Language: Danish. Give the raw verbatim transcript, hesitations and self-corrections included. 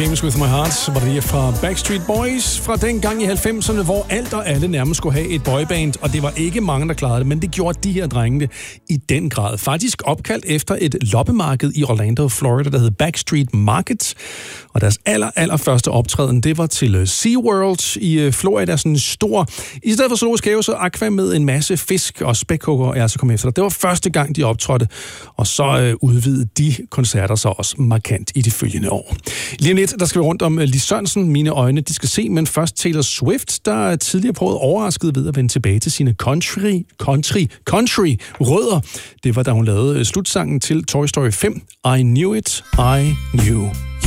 Games With My Heart var det fra Backstreet Boys fra den gang i halvfemserne, hvor alt og alle nærmest skulle have et boyband, og det var ikke mange, der klarede det, men det gjorde de her drengene i den grad. Faktisk opkaldt efter et loppemarked i Orlando, Florida, der hed Backstreet Market, og deres aller, aller første optræden, det var til SeaWorld i Florida, sådan en stor, i stedet for zoologisk have, så aqua med en masse fisk og spækhugger, jeg så kom efter. Det var første gang, de optrådte, og så øh, udvidede de koncerter så også markant i de følgende år. Lige om lidt, der skal vi rundt om Lis Sørensen. Mine øjne, de skal se, men først Taylor Swift, der tidligere på året overrasket ved at vende tilbage til sine country, country, country rødder. Det var, da hun lavede slutsangen til Toy Story fem, I Knew It, I Knew